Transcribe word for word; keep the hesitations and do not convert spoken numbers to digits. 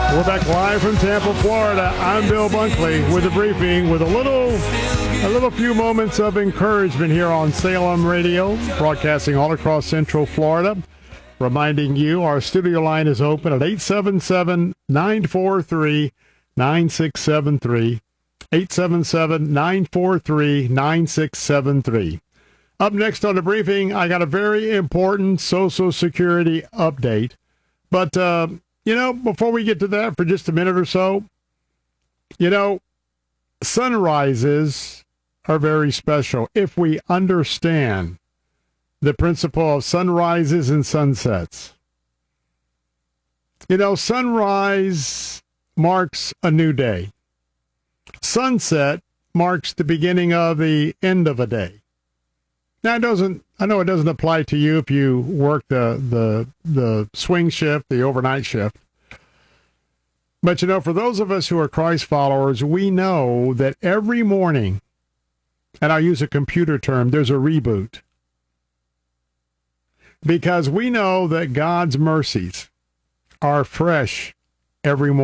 We're back live from Tampa, Florida. I'm Bill Bunkley with a briefing with a little, a little few moments of encouragement here on Salem Radio, broadcasting all across Central Florida. Reminding you, our studio line is open at eight seven seven, nine four three, nine six seven three, eight seven seven, nine four three, nine six seven three. Up next on the briefing, I got a very important Social Security update. But, uh, you know, before we get to that for just a minute or so, you know, sunrises are very special if we understand the principle of sunrises and sunsets. You know, sunrise marks a new day. Sunset marks the beginning of the end of a day. Now, it doesn't, I know it doesn't apply to you if you work the, the, the swing shift, the overnight shift. But, you know, for those of us who are Christ followers, we know that every morning, and I'll use a computer term, there's a reboot. Because we know that God's mercies are fresh every morning.